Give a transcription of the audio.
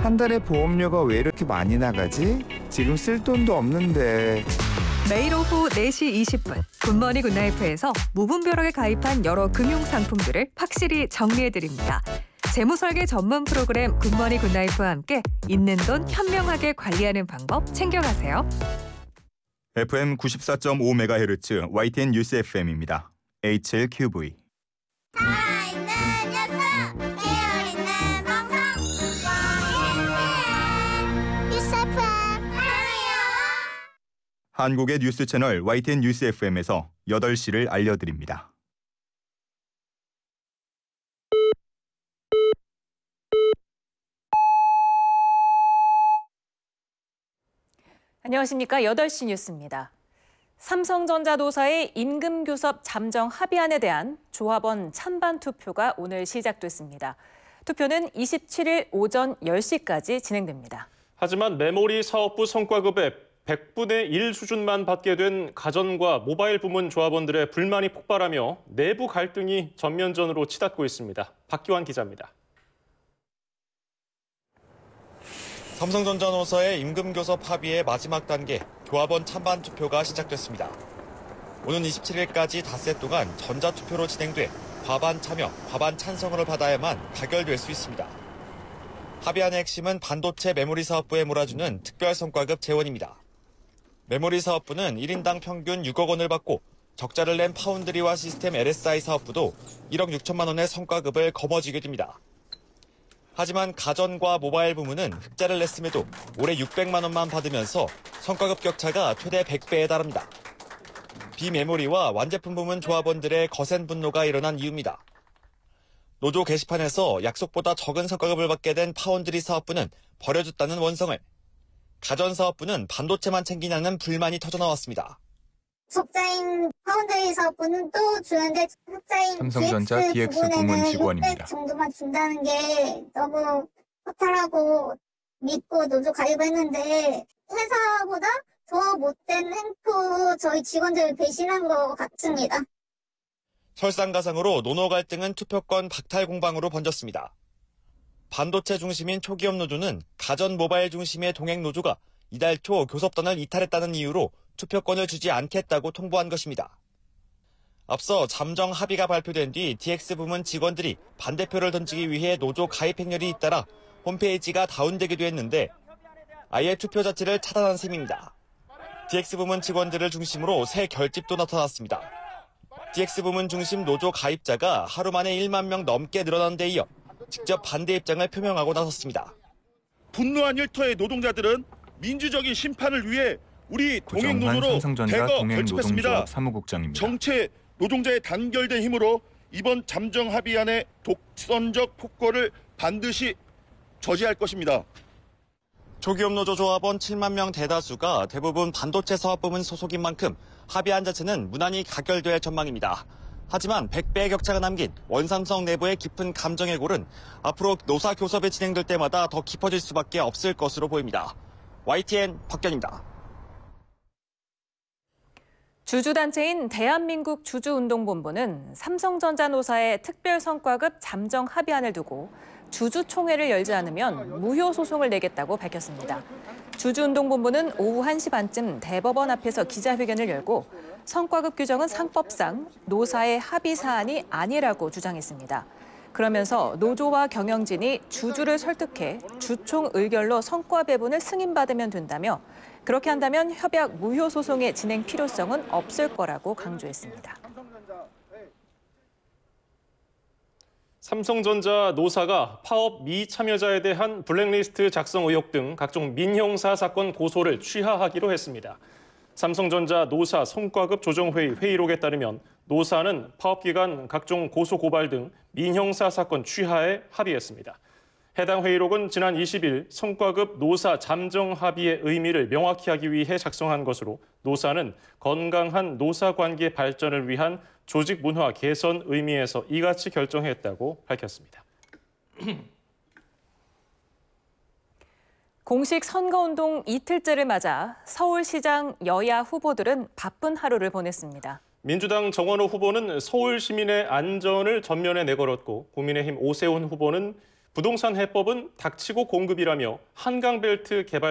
한 달에 보험료가 왜 이렇게 많이 나가지? 지금 쓸 돈도 없는데. 매일 오후 4시 20분 굿모닝 굿나이프에서 무분별하게 가입한 여러 금융상품들을 확실히 정리해드립니다. 재무설계 전문 프로그램 굿모닝 굿나이프와 함께 있는 돈 현명하게 관리하는 방법 챙겨가세요. FM 94.5MHz YTN 뉴스 FM입니다. HLQV. 살아있는 뉴스, 깨어있는 방송, YTN 뉴스 FM 사랑해요. 한국의 뉴스 채널 YTN 뉴스 FM에서 8시를 알려드립니다. 안녕하십니까. 8시 뉴스입니다. 삼성전자 노사의 임금교섭 잠정 합의안에 대한 조합원 찬반 투표가 오늘 시작됐습니다. 투표는 27일 오전 10시까지 진행됩니다. 하지만 메모리 사업부 성과급의 100분의 1 수준만 받게 된 가전과 모바일 부문 조합원들의 불만이 폭발하며 내부 갈등이 전면전으로 치닫고 있습니다. 박기환 기자입니다. 삼성전자 노사의 임금교섭 합의의 마지막 단계 조합원 찬반 투표가 시작됐습니다. 오는 27일까지 닷새 동안 전자투표로 진행돼 과반 참여, 과반 찬성을 받아야만 가결될 수 있습니다. 합의안의 핵심은 반도체 메모리 사업부에 몰아주는 특별 성과급 재원입니다. 메모리 사업부는 1인당 평균 6억 원을 받고 적자를 낸 파운드리와 시스템 LSI 사업부도 1억 6천만 원의 성과급을 거머쥐게 됩니다. 하지만 가전과 모바일 부문은 흑자를 냈음에도 올해 600만 원만 받으면서 성과급 격차가 최대 100배에 달합니다. 비메모리와 완제품 부문 조합원들의 거센 분노가 일어난 이유입니다. 노조 게시판에서 약속보다 적은 성과급을 받게 된 파운드리 사업부는 버려줬다는 원성을, 가전 사업부는 반도체만 챙기냐는 불만이 터져나왔습니다. 적자인 파운드리 사업부는 또 주는데 흑자인 삼성전자 DX 부문 직원입니다. 600 정도만 준다는 게 너무 허탈하고 믿고 노조 가입했는데 회사보다 더 못된 행포 저희 직원들을 배신한 것 같습니다. 설상가상으로 노노 갈등은 투표권 박탈 공방으로 번졌습니다. 반도체 중심인 초기업 노조는 가전 모바일 중심의 동행 노조가 이달 초 교섭단을 이탈했다는 이유로 투표권을 주지 않겠다고 통보한 것입니다. 앞서 잠정 합의가 발표된 뒤 DX 부문 직원들이 반대표를 던지기 위해 노조 가입 행렬이 잇따라 홈페이지가 다운되기도 했는데 아예 투표 자체를 차단한 셈입니다. DX 부문 직원들을 중심으로 새 결집도 나타났습니다. DX 부문 중심 노조 가입자가 하루 만에 1만 명 넘게 늘어난 데 이어 직접 반대 입장을 표명하고 나섰습니다. 분노한 일터의 노동자들은 민주적인 심판을 위해 우리 구정환 동행노조로 삼성전자 대거 동행노동조합 결집했습니다. 사무국장입니다. 정체 노동자의 단결된 힘으로 이번 잠정 합의안의 독선적 폭거를 반드시 저지할 것입니다. 초기업 노조 조합원 7만 명 대다수가 대부분 반도체 사업 부문 소속인 만큼 합의안 자체는 무난히 가결될 전망입니다. 하지만 100배의 격차가 남긴 원삼성 내부의 깊은 감정의 골은 앞으로 노사 교섭이 진행될 때마다 더 깊어질 수밖에 없을 것으로 보입니다. YTN 박견입니다. 주주단체인 대한민국 주주운동본부는 삼성전자 노사의 특별성과급 잠정 합의안을 두고 주주총회를 열지 않으면 무효 소송을 내겠다고 밝혔습니다. 주주운동본부는 오후 1시 반쯤 대법원 앞에서 기자회견을 열고 성과급 규정은 상법상 노사의 합의 사안이 아니라고 주장했습니다. 그러면서 노조와 경영진이 주주를 설득해 주총 의결로 성과 배분을 승인받으면 된다며 그렇게 한다면 협약 무효 소송의 진행 필요성은 없을 거라고 강조했습니다. 삼성전자 노사가 파업 미참여자에 대한 블랙리스트 작성 의혹 등 각종 민형사 사건 고소를 취하하기로 했습니다. 삼성전자 노사 성과급 조정회의 회의록에 따르면 노사는 파업 기간 각종 고소 고발 등 민형사 사건 취하에 합의했습니다. 해당 회의록은 지난 20일 성과급 노사 잠정 합의의 의미를 명확히 하기 위해 작성한 것으로 노사는 건강한 노사 관계 발전을 위한 조직 문화 개선 의미에서 이같이 결정했다고 밝혔습니다. 공식 선거운동 이틀째를 맞아 서울시장 여야 후보들은 바쁜 하루를 보냈습니다. 민주당 정원호 후보는 서울 시민의 안전을 전면에 내걸었고 국민의힘 오세훈 후보는 부동산 해법은 닥치고 공급이라며 한강벨트 개발